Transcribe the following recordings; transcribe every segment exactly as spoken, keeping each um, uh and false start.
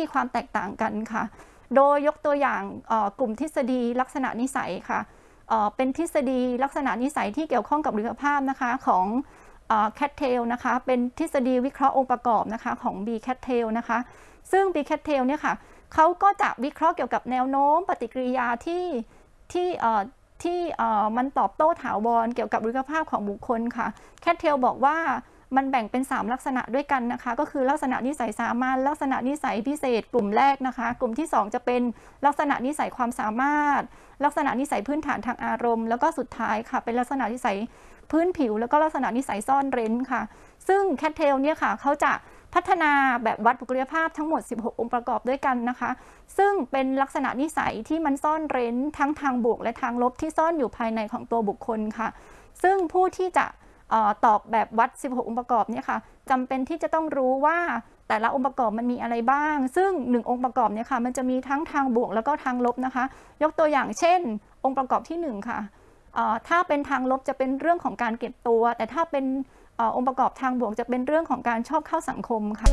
มีความแตกต่างกันค่ะโดยยกตัวอย่างกลุ่มทฤษฎีลักษณะนิสัยค่ะเป็นทฤษฎีลักษณะนิสัยที่เกี่ยวข้องกับบุคลิกภาพนะคะของแคทเทลนะคะเป็นทฤษฎีวิเคราะห์องค์ประกอบนะคะของ บี แคทเทล นะคะซึ่ง บี แคทเทล เนี่ยค่ะเขาก็จะวิเคราะห์เกี่ยวกับแนวโน้มปฏิกิริยาที่ที่ที่มันตอบโต้ถาวรเกี่ยวกับบุคลิกภาพของบุคคลค่ะแคทเทลบอกว่ามันแบ่งเป็นสามลักษณะด้วยกันนะคะก็คือลักษณะนิสัยสามัญลักษณะนิสัยพิเศษกลุ่มแรกนะคะกลุ่มที่สองจะเป็นลักษณะนิสัยความสามารถลักษณะนิสัยพื้นฐานทางอารมณ์แล้วก็สุดท้ายค่ะเป็นลักษณะนิสัยพื้นผิวแล้วก็ลักษณะนิสัยซ่อนเร้นค่ะซึ่งแคทเทลเนี่ยค่ะเขาจะพัฒนาแบบวัดบุคลิกภาพทั้งหมดสิบหกองค์ประกอบด้วยกันนะคะซึ่งเป็นลักษณะนิสัยที่มันซ่อนเร้นทั้งทางบวกและทางลบที่ซ่อนอยู่ภายในของตัวบุคคลค่ะซึ่งผู้ที่จะตอบแบบวัดสิบหกองค์ประกอบเนี่ยค่ะจำเป็นที่จะต้องรู้ว่าแต่ละองค์ประกอบมันมีอะไรบ้างซึ่งหนึ่งองค์ประกอบเนี่ยค่ะมันจะมีทั้งทางบวกแล้วก็ทางลบนะคะยกตัวอย่างเช่นองค์ประกอบที่หนึ่งค่ะถ้าเป็นทางลบจะเป็นเรื่องของการเก็บตัวแต่ถ้าเป็นองค์ประกอบทางบวกจะเป็นเรื่องของการชอบเข้าสังคมค่ะ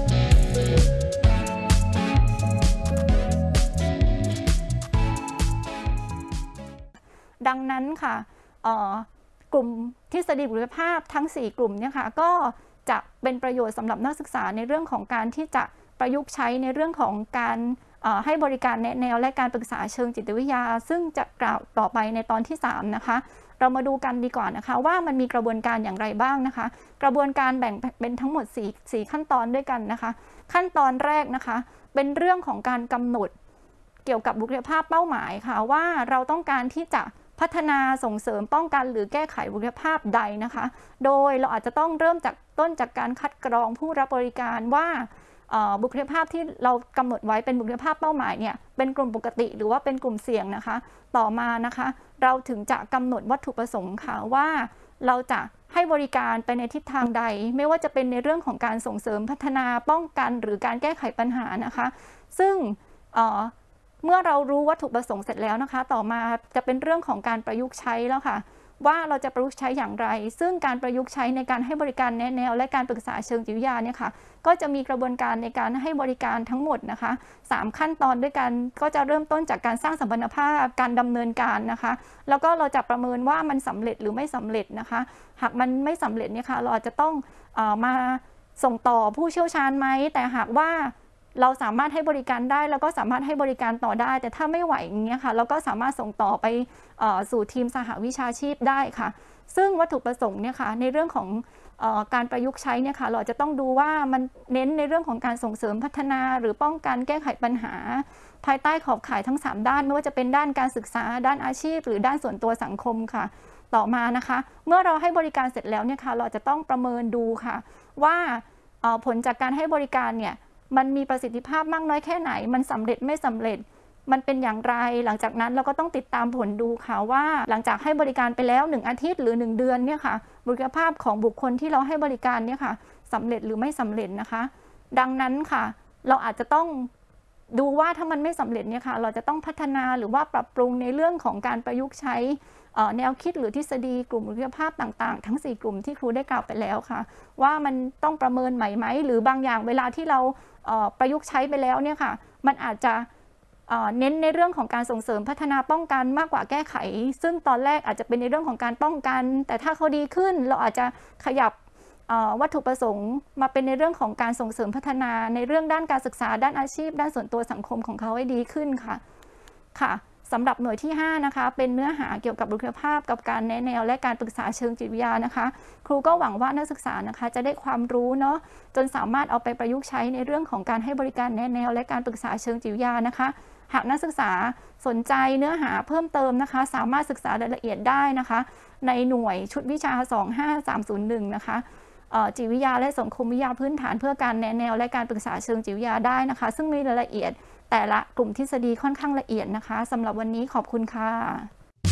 ดังนั้นค่ะกลุ่มทฤษฎีบุคลิกภาพทั้งสี่กลุ่มเนี่ยค่ะก็จะเป็นประโยชน์สำหรับนักศึกษาในเรื่องของการที่จะประยุกต์ใช้ในเรื่องของการให้บริการแนะแนวและการปรึกษาเชิงจิตวิทยาซึ่งจะกล่าวต่อไปในตอนที่สามนะคะเรามาดูกันดีกว่านะคะว่ามันมีกระบวนการอย่างไรบ้างนะคะกระบวนการแบ่งเป็นทั้งหมดสี่ สี่ขั้นตอนด้วยกันนะคะขั้นตอนแรกนะคะเป็นเรื่องของการกำหนดเกี่ยวกับบุคลิกภาพเป้าหมายค่ะว่าเราต้องการที่จะพัฒนาส่งเสริมป้องกันหรือแก้ไขบุคลิกภาพใดนะคะโดยเราอาจจะต้องเริ่มจากต้นจากการคัดกรองผู้รับบริการว่าบุคลิกภาพที่เรากำหนดไว้เป็นบุคลิกภาพเป้าหมายเนี่ยเป็นกลุ่มปกติหรือว่าเป็นกลุ่มเสี่ยงนะคะต่อมานะคะเราถึงจะกำหนดวัตถุประสงค์ค่ะว่าเราจะให้บริการไปในทิศทางใดไม่ว่าจะเป็นในเรื่องของการส่งเสริมพัฒนาป้องกันหรือการแก้ไขปัญหานะคะซึ่งเมื่อเรารู้วัตถุประสงค์เสร็จแล้วนะคะต่อมาจะเป็นเรื่องของการประยุกต์ใช้แล้วค่ะว่าเราจะประยุกต์ใช้อย่างไรซึ่งการประยุกต์ใช้ในการให้บริการแนะแนวและการปรึกษาเชิงจิตวิทยาเนี่ยค่ะก็จะมีกระบวนการในการให้บริการทั้งหมดนะคะสามขั้นตอนด้วยกันก็จะเริ่มต้นจากการสร้างสัมพันธภาพการดำเนินการนะคะแล้วก็เราจะประเมินว่ามันสำเร็จหรือไม่สำเร็จนะคะหากมันไม่สำเร็จเนี่ยค่ะเราอาจจะต้องเอ่อมาส่งต่อผู้เชี่ยวชาญไหมแต่หากว่าเราสามารถให้บริการได้แล้วก็สามารถให้บริการต่อได้แต่ถ้าไม่ไหวอย่างเงี้ยค่ะเราก็สามารถส่งต่อไปสู่ทีมสหวิชาชีพได้ค่ะซึ่งวัตถุประสงค์เนี่ยค่ะในเรื่องของการประยุกต์ใช้เนี่ยค่ะเราจะต้องดูว่ามันเน้นในเรื่องของการส่งเสริมพัฒนาหรือป้องกันแก้ไขปัญหาภายใต้ขอบข่ายทั้งสามด้านไม่ว่าจะเป็นด้านการศึกษาด้านอาชีพหรือด้านส่วนตัวสังคมค่ะต่อมานะคะเมื่อเราให้บริการเสร็จแล้วเนี่ยค่ะเราจะต้องประเมินดูค่ะว่าผลจากการให้บริการเนี่ยมันมีประสิทธิภาพมากน้อยแค่ไหนมันสำเร็จไม่สำเร็จมันเป็นอย่างไรหลังจากนั้นเราก็ต้องติดตามผลดูค่ะว่าหลังจากให้บริการไปแล้วหนึ่งอาทิตย์หรือหนึ่งเดือนเนี่ยค่ะบุคลิกภาพของบุคคลที่เราให้บริการเนี่ยค่ะสำเร็จหรือไม่สำเร็จนะคะดังนั้นค่ะเราอาจจะต้องดูว่าถ้ามันไม่สำเร็จเนี่ยค่ะเราจะต้องพัฒนาหรือว่าปรับปรุงในเรื่องของการประยุกต์ใช้แนวคิดหรือทฤษฎีกลุ่มบุคลิกภาพต่างๆทั้งสี่กลุ่มที่ครูได้กล่าวไปแล้วค่ะว่ามันต้องประเมินใหม่ไหมหรือบางอย่างเวลาที่เราประยุกต์ใช้ไปแล้วเนี่ยค่ะมันอาจจะเน้นในเรื่องของการส่งเสริมพัฒนาป้องกันมากกว่าแก้ไขซึ่งตอนแรกอาจจะเป็นในเรื่องของการป้องกันแต่ถ้าเขาดีขึ้นเราอาจจะขยับวัตถุประสงค์มาเป็นในเรื่องของการส่งเสริมพัฒนาในเรื่องด้านการศึกษาด้านอาชีพด้านส่วนตัวสังคมของเขาให้ดีขึ้นค่ะค่ะสำหรับหน่วยที่ห้านะคะเป็นเนื้อหาเกี่ยวกับบุคลิกภาพกับการแนะแนวและการปรึกษาเชิงจิตวิทยานะคะครูก็หวังว่านักศึกษานะคะจะได้ความรู้เนาะจนสามารถเอาไปประยุกต์ใช้ในเรื่องของการให้บริการแนะแนวและการปรึกษาเชิงจิตวิทยานะคะหากนักศึกษาสนใจเนื้อหาเพิ่มเติมนะคะสามารถศึกษารายละเอียดได้นะคะในหน่วยชุดวิชาสองห้าสามศูนย์หนึ่งนะคะจิตวิทยาและสังคมวิทยาพื้นฐานเพื่อการแนะแนวและการปรึกษาเชิงจิตวิทยาได้นะคะซึ่งมีรายละเอียดแต่ละกลุ่มทฤษฎีค่อนข้างละเอียดนะคะสำหรับวันนี้ขอบคุณค่ะ